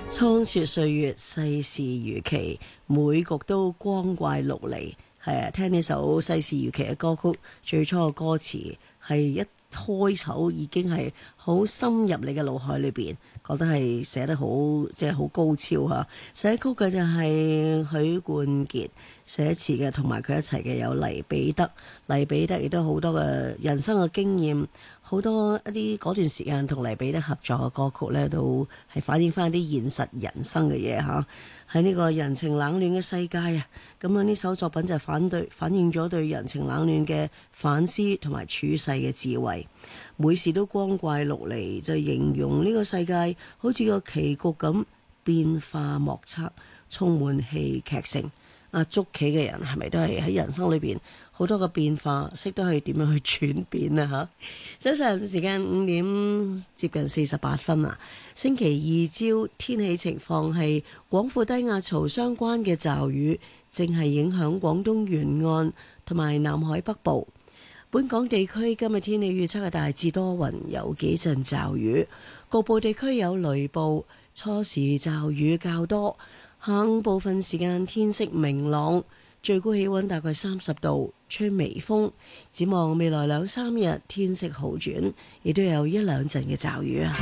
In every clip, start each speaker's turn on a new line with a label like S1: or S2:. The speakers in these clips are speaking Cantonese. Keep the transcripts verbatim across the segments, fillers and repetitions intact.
S1: 倉促歲月，世事如棋，每局都光怪陸離。係啊，聽呢首世事如棋嘅歌曲，最初嘅歌詞係一開首已經係好深入你嘅腦海裏邊，覺得係寫得好即係好高超嚇。寫曲嘅就係許冠傑，寫詞嘅同埋佢一齊嘅有黎彼得。黎彼得亦都好多嘅人生嘅經驗，好多一啲嗰段時間同黎彼得合作嘅歌曲呢，都係反映翻啲現實人生嘅嘢嚇。喺呢個人情冷暖嘅世界啊，咁啊呢首作品就反對反映咗對人情冷暖嘅反思同埋處世嘅智慧。每事都光怪陸離，就形容呢個世界好似個棋局咁，變化莫測，充滿戲劇性。啊，捉棋嘅人係咪都係喺人生裏邊好多嘅變化，識得去點樣去轉變啊？嚇！早晨時間五點接近四十八分啊。星期二朝天氣情況係廣闊低壓槽相關嘅驟雨正係影響廣東沿岸同埋南海北部。本港地區今日天氣預測係大致多雲，有幾陣驟雨，局部地區有雷暴，初時驟雨較多。下午部分時間天色明朗，最高氣溫大概三十度，吹微風。展望未來兩三日天色好轉，亦都有一兩陣嘅驟雨啊。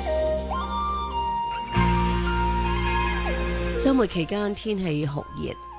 S1: 週末期間天氣酷熱。